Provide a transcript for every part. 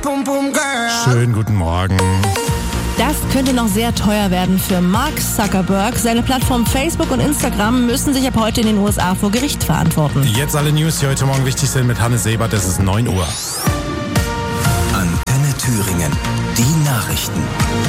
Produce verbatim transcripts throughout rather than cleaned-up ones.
Schönen guten Morgen. Das könnte noch sehr teuer werden für Mark Zuckerberg. Seine Plattformen Facebook und Instagram müssen sich ab heute in den U S A vor Gericht verantworten. Jetzt alle News, die heute Morgen wichtig sind mit Hannes Sebert. Es ist neun Uhr. Antenne Thüringen. Die Nachrichten.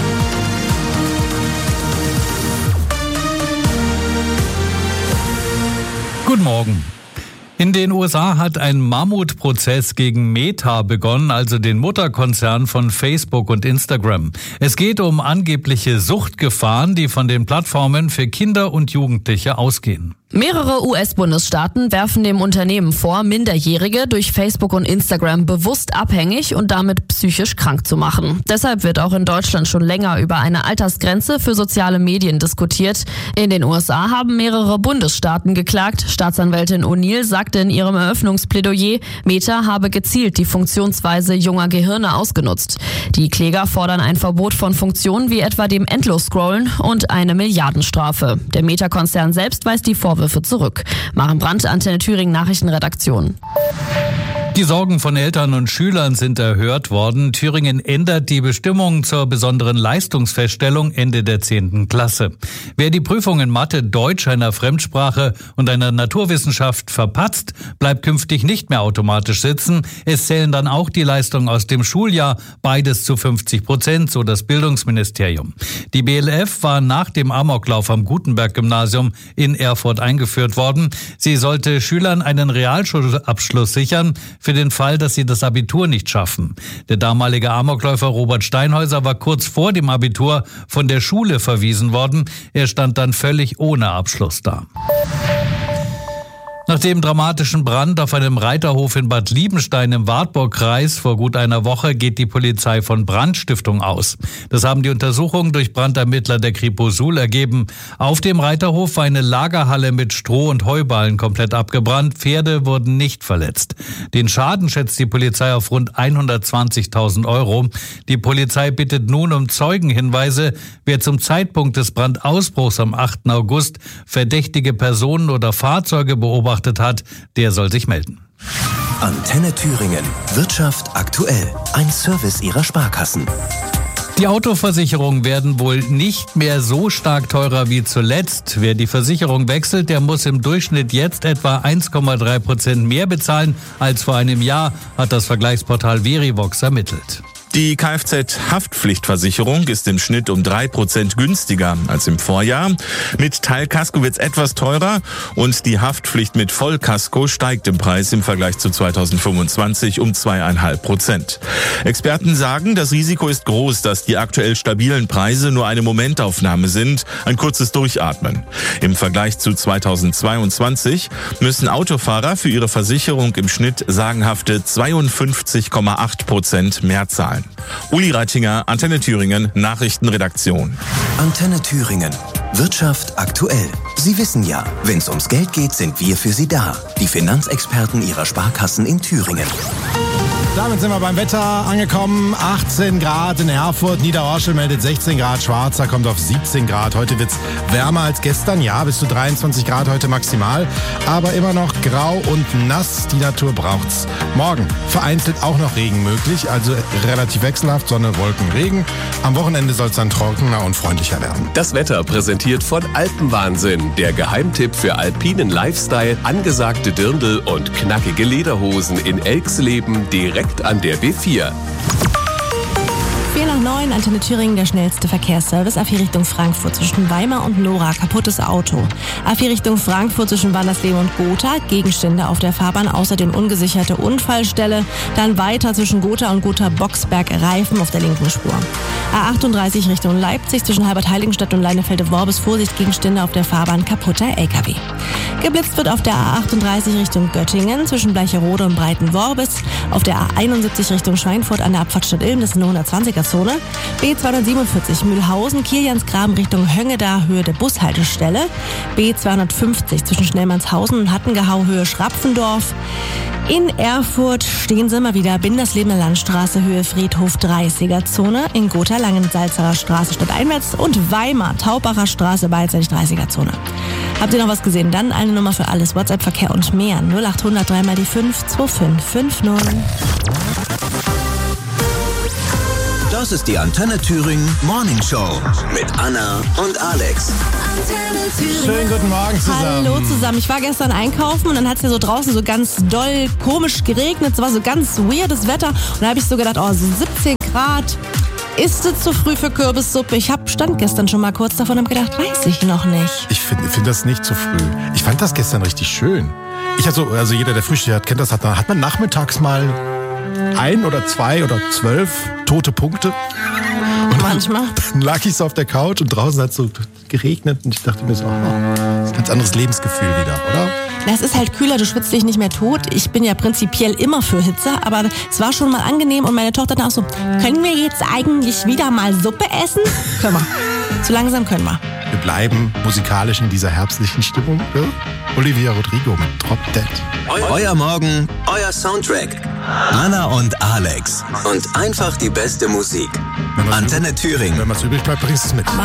Guten Morgen. In den U S A hat ein Mammutprozess gegen Meta begonnen, also den Mutterkonzern von Facebook und Instagram. Es geht um angebliche Suchtgefahren, die von den Plattformen für Kinder und Jugendliche ausgehen. Mehrere U S-Bundesstaaten werfen dem Unternehmen vor, Minderjährige durch Facebook und Instagram bewusst abhängig und damit psychisch krank zu machen. Deshalb wird auch in Deutschland schon länger über eine Altersgrenze für soziale Medien diskutiert. In den U S A haben mehrere Bundesstaaten geklagt. Staatsanwältin O'Neill sagte in ihrem Eröffnungsplädoyer, Meta habe gezielt die Funktionsweise junger Gehirne ausgenutzt. Die Kläger fordern ein Verbot von Funktionen wie etwa dem Endlos-Scrollen und eine Milliardenstrafe. Der Meta-Konzern selbst weist die Vorwürfe zurück. Maren Brandt, Antenne Thüringen Nachrichtenredaktion. Die Sorgen von Eltern und Schülern sind erhört worden. Thüringen ändert die Bestimmungen zur besonderen Leistungsfeststellung Ende der zehnten Klasse. Wer die Prüfung in Mathe, Deutsch, einer Fremdsprache und einer Naturwissenschaft verpatzt, bleibt künftig nicht mehr automatisch sitzen. Es zählen dann auch die Leistungen aus dem Schuljahr, beides zu fünfzig Prozent, so das Bildungsministerium. Die B L F war nach dem Amoklauf am Gutenberg-Gymnasium in Erfurt eingeführt worden. Sie sollte Schülern einen Realschulabschluss sichern, für den Fall, dass sie das Abitur nicht schaffen. Der damalige Amokläufer Robert Steinhäuser war kurz vor dem Abitur von der Schule verwiesen worden. Er stand dann völlig ohne Abschluss da. Nach dem dramatischen Brand auf einem Reiterhof in Bad Liebenstein im Wartburgkreis vor gut einer Woche geht die Polizei von Brandstiftung aus. Das haben die Untersuchungen durch Brandermittler der Kripo Suhl ergeben. Auf dem Reiterhof war eine Lagerhalle mit Stroh- und Heuballen komplett abgebrannt. Pferde wurden nicht verletzt. Den Schaden schätzt die Polizei auf rund hundertzwanzigtausend Euro. Die Polizei bittet nun um Zeugenhinweise. Wer zum Zeitpunkt des Brandausbruchs am achten August verdächtige Personen oder Fahrzeuge beobachtet hat, der soll sich melden. Antenne Thüringen. Wirtschaft aktuell. Ein Service Ihrer Sparkassen. Die Autoversicherungen werden wohl nicht mehr so stark teurer wie zuletzt. Wer die Versicherung wechselt, der muss im Durchschnitt jetzt etwa eins Komma drei Prozent mehr bezahlen als vor einem Jahr, hat das Vergleichsportal Verivox ermittelt. Die Kfz-Haftpflichtversicherung ist im Schnitt um drei Prozent günstiger als im Vorjahr. Mit Teilkasko wird es etwas teurer und die Haftpflicht mit Vollkasko steigt im Preis im Vergleich zu zweitausendfünfundzwanzig um zwei Komma fünf Prozent. Experten sagen, das Risiko ist groß, dass die aktuell stabilen Preise nur eine Momentaufnahme sind, ein kurzes Durchatmen. Im Vergleich zu zweitausendzweiundzwanzig müssen Autofahrer für ihre Versicherung im Schnitt sagenhafte zweiundfünfzig Komma acht Prozent mehr zahlen. Uli Reitinger, Antenne Thüringen, Nachrichtenredaktion. Antenne Thüringen. Wirtschaft aktuell. Sie wissen ja, wenn es ums Geld geht, sind wir für Sie da. Die Finanzexperten Ihrer Sparkassen in Thüringen. Damit sind wir beim Wetter angekommen. achtzehn Grad in Erfurt, Niederorschel meldet sechzehn Grad, Schwarza kommt auf siebzehn Grad. Heute wird's wärmer als gestern, ja, bis zu dreiundzwanzig Grad heute maximal. Aber immer noch grau und nass, die Natur braucht's. Morgen vereinzelt auch noch Regen möglich, also relativ wechselhaft, Sonne, Wolken, Regen. Am Wochenende soll's dann trockener und freundlicher werden. Das Wetter präsentiert von Alpenwahnsinn, der Geheimtipp für alpinen Lifestyle, angesagte Dirndl und knackige Lederhosen in Elxleben direkt an der B vier. vier nach neun, Antenne Thüringen, der schnellste Verkehrsservice. A vier Richtung Frankfurt zwischen Weimar und Nora, kaputtes Auto. A vier Richtung Frankfurt zwischen Wandersleben und Gotha, Gegenstände auf der Fahrbahn, außerdem ungesicherte Unfallstelle. Dann weiter zwischen Gotha und Gotha-Boxberg, Reifen auf der linken Spur. A achtunddreißig Richtung Leipzig zwischen Halbert-Heiligenstadt und Leinefelde-Worbis, Vorsicht, Gegenstände auf der Fahrbahn, kaputter L K W. Geblitzt wird auf der A achtunddreißig Richtung Göttingen zwischen Bleicherode und Breiten-Worbis. Auf der A einundsiebzig Richtung Schweinfurt an der Abfahrt Stadt-Ilm, das ist eine hundertzwanziger Zone. B zweihundertsiebenundvierzig Mühlhausen, Kiliansgraben Richtung Höngeda, Höhe der Bushaltestelle. B zweihundertfünfzig zwischen Schnellmannshausen und Hattengehau, Höhe Schrapfendorf. In Erfurt stehen sie mal wieder, Binderslebener Landstraße, Höhe Friedhof, dreißiger Zone. In Gotha, Langensalzerer Straße stadteinwärts und Weimar, Taubacher Straße, beidseitig dreißiger Zone. Habt ihr noch was gesehen? Dann eine Nummer für alles, WhatsApp-Verkehr und mehr. null achthundert drei mal die fünf zwei fünf fünf null. Das ist die Antenne Thüringen Morning Show mit Anna und Alex. Schönen guten Morgen zusammen. Hallo zusammen. Ich war gestern einkaufen und dann hat es ja so draußen so ganz doll komisch geregnet. Es war so ganz weirdes Wetter. Und da habe ich so gedacht, oh, so siebzehn Grad. Ist es zu früh für Kürbissuppe? Ich hab, stand gestern schon mal kurz davon und habe gedacht, weiß ich noch nicht. Ich finde find das nicht zu früh. Ich fand das gestern richtig schön. Ich also, also jeder, der Frühstück hat, kennt das. Hat, hat man nachmittags mal ein oder zwei oder zwölf tote Punkte. Und Manchmal. Dann lag ich so auf der Couch und draußen hat es so geregnet und ich dachte mir so, oh, das ist ein ganz anderes Lebensgefühl wieder, oder? Es ist halt kühler, du schwitzt dich nicht mehr tot. Ich bin ja prinzipiell immer für Hitze, aber es war schon mal angenehm und meine Tochter dann auch so, können wir jetzt eigentlich wieder mal Suppe essen? Können wir. So langsam können wir. Wir bleiben musikalisch in dieser herbstlichen Stimmung. Ja? Olivia Rodrigo mit Drop Dead. Eu- euer Morgen, euer Soundtrack. Anna und Alex. Und einfach die beste Musik. Wenn was Antenne übrig- Thüringen. Wenn was übrig bleibt, bringst du es mit.